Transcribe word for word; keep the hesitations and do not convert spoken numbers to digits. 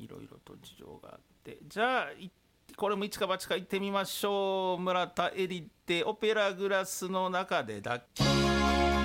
いろいろと事情があって、じゃあいこれも一か八か行ってみましょう。村田エリってオペラグラスの中でだっけ。